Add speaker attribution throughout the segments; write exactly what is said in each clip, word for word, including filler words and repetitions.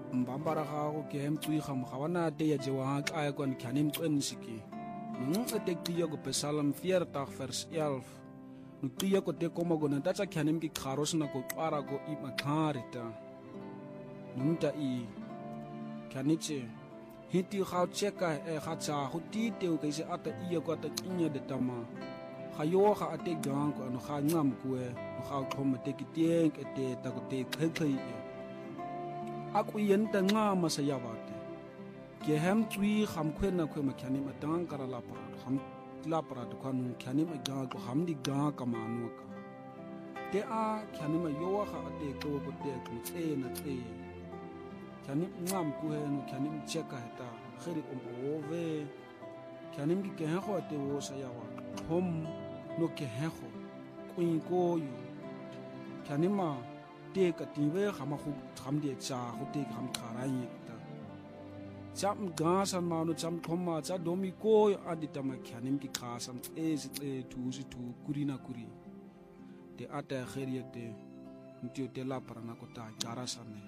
Speaker 1: mbambara gago ke emtsui ga mogawana te ya jewa ka ya kon khanim twenty nngwe te qiya go Psalm forty vers elf no qiya ko te koma go nta tsa khanim ki kharos na go qara go I makhare ta nunta I khaniche hiti ga cheka e ga tsa go ti te o ke se ata iya ko ta qinya de tama ga yo ga ate gang ko no ga ngam ko e no ga khoma te ki tieng e te ta ko te khkhei aku yenta ngama sa yawate ke hem tsui kham khwena khwe ma khani ma tang kara la pa kham la para to khanu khani ma ga ko kham di ga ka manu ka te a khani ma yo ga ate ko ko te ku tse na tse khani ngam ku he no khani cheka heta khiri o ove khani mi ke ho te wo sa yawa hom no ke ho kuin ko yu khani ma te ka ti we khama khu kham de cha khu te kham khara yi ta cham ga san ma no cham thoma cha domi ko adita ma khanim ki khasan e si e tu si tu kurina kuri te ata kheriete ntio te la parana ko ta jara sane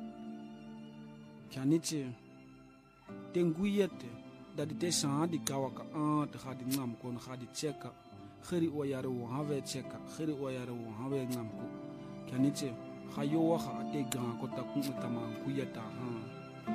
Speaker 1: khaniche te nguyete da di te sa di kawa ka a te khadi ngam ko na khadi cheka kheri o yare wo have cheka kheri o yare wo have ngam ko khaniche khayo wa kha ate ga ko ta ku ta ma ku ya ta ha